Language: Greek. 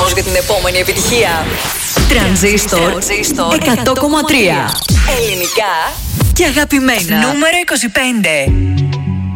δρόμος για την επόμενη επιτυχία. Τρανζίστορ 100,3. Ελληνικά και αγαπημένα. Νούμερο 25.